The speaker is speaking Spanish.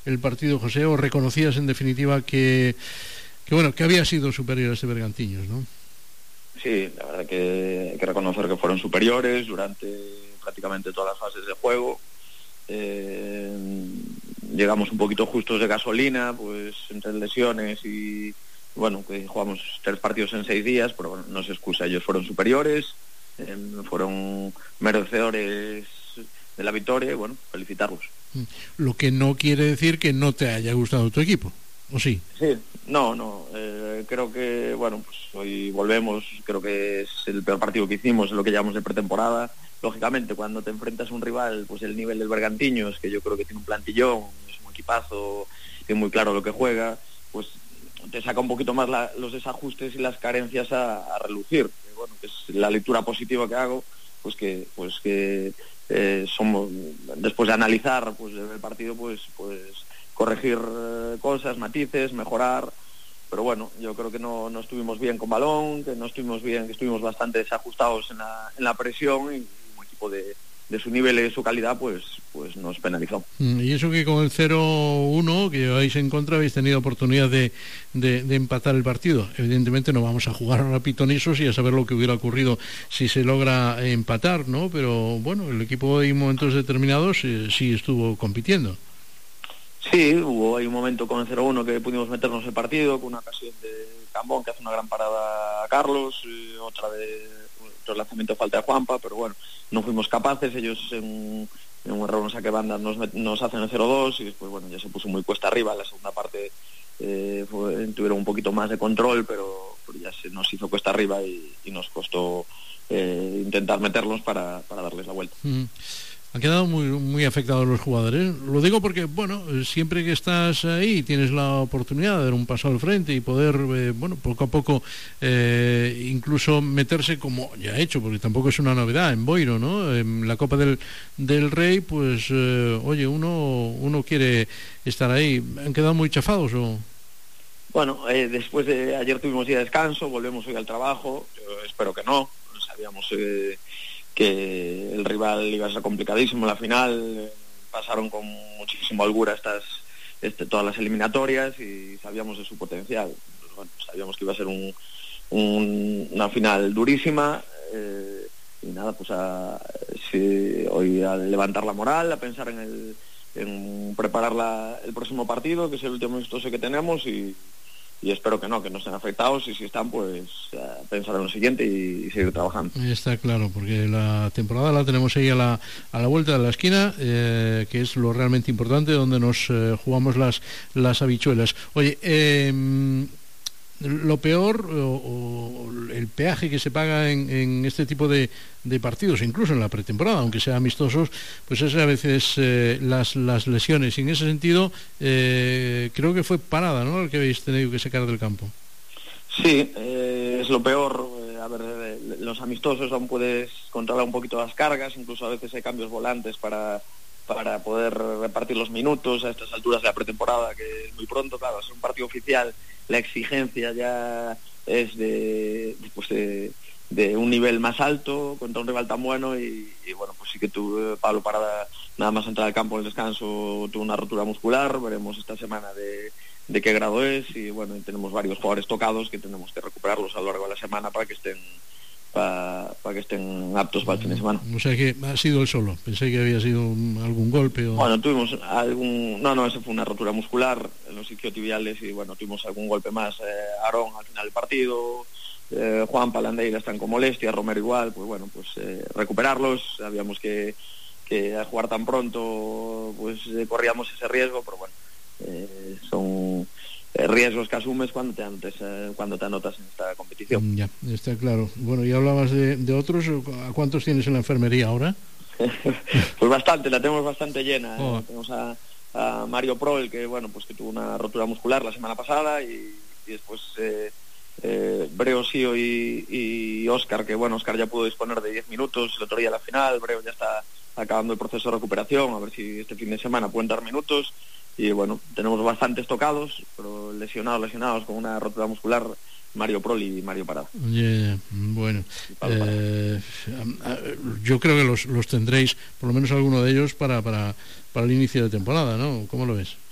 el partido, José, o reconocías en definitiva que había sido superior a este Bergantiños, ¿no? Sí, la verdad que hay que reconocer que fueron superiores durante prácticamente todas las fases de juego. Llegamos un poquito justos de gasolina, pues entre lesiones y bueno, que jugamos 3 partidos en 6 días, pero bueno, no se excusa, ellos fueron superiores, fueron merecedores de la victoria y bueno, felicitarlos. Lo que no quiere decir que no te haya gustado tu equipo, ¿o sí? Sí, no, creo que, bueno, pues hoy volvemos, creo que es el peor partido que hicimos en lo que llevamos de pretemporada. Lógicamente, cuando te enfrentas a un rival, pues el nivel del Bergantiños, que yo creo que tiene un plantillón, es un equipazo, tiene muy claro lo que juega, pues te saca un poquito más los desajustes y las carencias a relucir. Bueno, que es la lectura positiva que hago, pues que somos, después de analizar pues el partido, pues corregir cosas, matices, mejorar. Pero bueno, yo creo que no estuvimos bien con balón, que no estuvimos bien, que estuvimos bastante desajustados en la presión, y un equipo de su nivel y de su calidad pues nos penalizó. Y eso que con el 0-1 que lleváis en contra habéis tenido oportunidad de empatar el partido. Evidentemente no vamos a jugar ahora pitonisos y a saber lo que hubiera ocurrido si se logra empatar, ¿no? Pero bueno, el equipo en momentos determinados sí estuvo compitiendo. Sí, hubo ahí un momento con el 0-1 que pudimos meternos el partido, con una ocasión de Cambón que hace una gran parada a Carlos, otra de otro lanzamiento de falta de Juanpa, pero bueno, no fuimos capaces. Ellos en un error, un saque banda nos hacen el 0-2 y después bueno, ya se puso muy cuesta arriba. La segunda parte tuvieron un poquito más de control, pero ya se nos hizo cuesta arriba y nos costó intentar meterlos para darles la vuelta. Han quedado muy afectados los jugadores. Lo digo porque, bueno, siempre que estás ahí tienes la oportunidad de dar un paso al frente y poder, poco a poco incluso meterse, como ya ha hecho, porque tampoco es una novedad, en Boiro, ¿no? En la Copa del Rey, pues, oye, uno quiere estar ahí. ¿Han quedado muy chafados o...? Bueno, después de ayer tuvimos día de descanso, volvemos hoy al trabajo. Yo espero que no. Sabíamos que el rival iba a ser complicadísimo en la final, pasaron con muchísima holgura todas las eliminatorias y sabíamos de su potencial. Bueno, sabíamos que iba a ser una final durísima y nada, pues hoy a levantar la moral, a pensar en preparar el próximo partido, que es el último amistoso que tenemos, y espero que no estén afectados, y si están, pues pensar en lo siguiente y seguir trabajando. Está claro, porque la temporada la tenemos ahí a la vuelta de la esquina, que es lo realmente importante, donde nos jugamos las habichuelas. Oye, lo peor o el peaje que se paga en este tipo de partidos, incluso en la pretemporada, aunque sean amistosos, pues es a veces las lesiones, y en ese sentido creo que fue Parada, ¿no?, el que habéis tenido que sacar del campo. Sí, es lo peor. Los amistosos aún puedes controlar un poquito las cargas, incluso a veces hay cambios volantes para poder repartir los minutos a estas alturas de la pretemporada, que es muy pronto. Claro, es un partido oficial, la exigencia ya es de un nivel más alto contra un rival tan bueno, y bueno, pues sí que Pablo Parada, nada más entrar al campo en el descanso, tuvo una rotura muscular. Veremos esta semana de qué grado es, y bueno, tenemos varios jugadores tocados que tenemos que recuperarlos a lo largo de la semana para que estén aptos para el fin de semana. O sea que ha sido él solo. Pensé que había sido algún golpe o... Bueno, tuvimos eso fue una rotura muscular en los isquiotibiales, y bueno, tuvimos algún golpe más. Aarón al final del partido, Juan Palandeira están con molestia, Romero igual. Pues bueno, pues recuperarlos. Sabíamos que al jugar tan pronto pues corríamos ese riesgo, pero bueno, son riesgos que asumes cuando te anotas en esta competición. Ya, está claro. Bueno, y hablabas de otros. ¿A cuántos tienes en la enfermería ahora? Pues bastante, la tenemos bastante llena. Tenemos a Mario Prol, que bueno, pues que tuvo una rotura muscular la semana pasada, y después Breo, Sio y Óscar, que bueno, Óscar ya pudo disponer de 10 minutos el otro día a la final. Breo ya está acabando el proceso de recuperación, a ver si este fin de semana pueden dar minutos. Y bueno, tenemos bastantes tocados, pero lesionados con una rotura muscular, Mario Prol y Mario Parada. Bueno, yo creo que los tendréis, por lo menos alguno de ellos, para el inicio de temporada, ¿no? ¿Cómo lo ves?